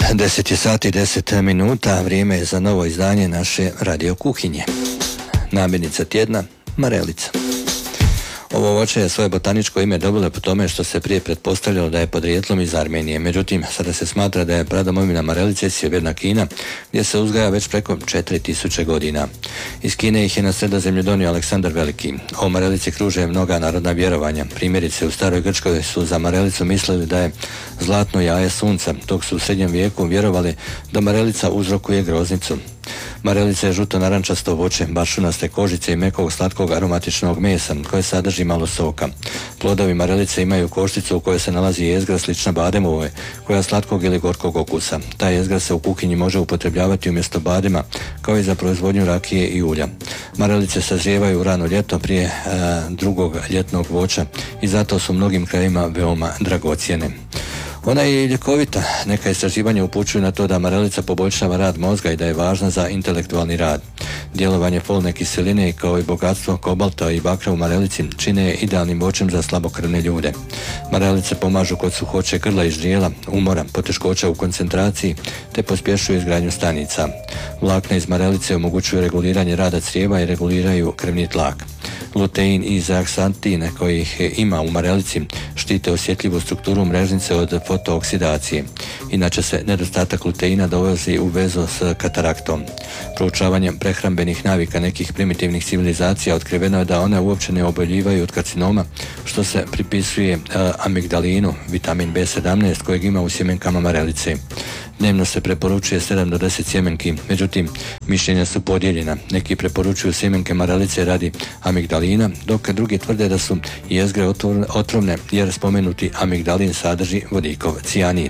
10 je sati 10 minuta, vrijeme je za novo izdanje naše radio kuhinje. Namirnica tjedna, marelica. Ovo voće je svoje botaničko ime dobilo po tome što se prije pretpostavljalo da je podrijetlom iz Armenije. Međutim, sada se smatra da je pradomovina marelice sjeverna Kina, gdje se uzgaja već preko 4000 godina. Iz Kine ih je na Sredozemlje donio Aleksandar Veliki. O marelici kruže mnoga narodna vjerovanja. Primjerice, u staroj Grčkoj su za marelicu mislili da je zlatno jaje sunca, dok su u srednjem vijeku vjerovali da marelica uzrokuje groznicu. Marelica je žuto-narančasto voće, bašunaste kožice i mekog slatkog aromatičnog mesa koje sadrži malo soka. Plodovi marelice imaju košticu u kojoj se nalazi jezgra slična bademove, koja je slatkog ili gorkog okusa. Ta jezgra se u kuhinji može upotrebljavati umjesto badema, kao i za proizvodnju rakije i ulja. Marelice sazrijevaju rano ljeto prije drugog ljetnog voća i zato su u mnogim krajevima veoma dragocjene. Ona je i ljekovita. Neka istraživanja upućuju na to da marelica poboljšava rad mozga i da je važna za intelektualni rad. Djelovanje folne kiseline kao i bogatstvo kobalta i bakra u marelici čine je idealnim voćem za slabokrvne ljude. Marelice pomažu kod suhoće grla i ždrijela, umora, poteškoća u koncentraciji te pospješuju izgradnju stanica. Vlakna iz marelice omogućuju reguliranje rada crijeva i reguliraju krvni tlak. Lutein i zeaksantin kojih ima u marelici štite osjetljivu strukturu mrežnice od fotooksidacije. Inače se nedostatak luteina dovodi u vezu s kataraktom. Proučavanjem prehrambenih navika nekih primitivnih civilizacija otkriveno je da one uopće ne oboljevaju od karcinoma, što se pripisuje amigdalinu, vitamin B17 kojeg ima u sjemenkama marelice. Dnevno se preporučuje 7 do 10 sjemenki, međutim, mišljenja su podijeljena. Neki preporučuju sjemenke marelice radi amigdalina, dok drugi tvrde da su jezgre otrovne jer spomenuti amigdalin sadrži vodikov cijanid.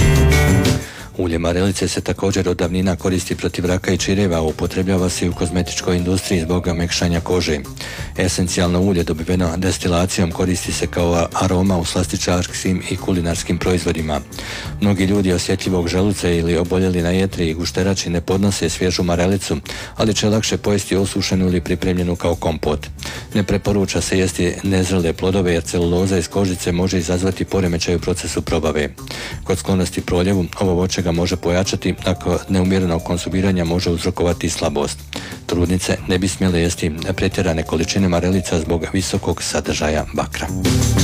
Ulje marelice se također od davnina koristi protiv raka i čireva, upotrebljava se i u kozmetičkoj industriji zbog mekšanja kože. Esencijalno ulje dobiveno destilacijom koristi se kao aroma u slastičarskim i kulinarskim proizvodima. Mnogi ljudi osjetljivog želuca ili oboljeli na jetri i gušterači ne podnose svježu marelicu, ali će lakše pojesti osušenu ili pripremljenu kao kompot. Ne preporuča se jesti nezrele plodove jer celuloza iz kožice može izazvati poremećaj u procesu probave. Kod sklonosti proljevu ovo voće ga može pojačati, ako neumjerenog konzumiranja može uzrokovati slabost. Trudnice ne bi smjele jesti pretjerane količine marelica zbog visokog sadržaja bakra.